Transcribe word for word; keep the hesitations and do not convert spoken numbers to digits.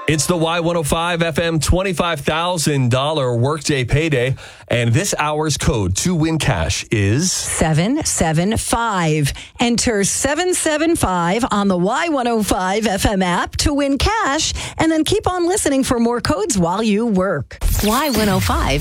It's the Y one oh five F M twenty-five thousand dollars workday payday, and this hour's code to win cash is seven seven five. Enter seven seven five on the Y one oh five F M app to win cash, and then keep on listening for more codes while you work. Y one oh five